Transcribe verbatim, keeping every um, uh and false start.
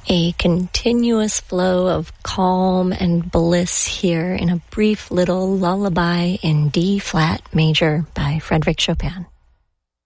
A continuous flow of calm and bliss here in a brief little lullaby in D-flat major by Frédéric Chopin.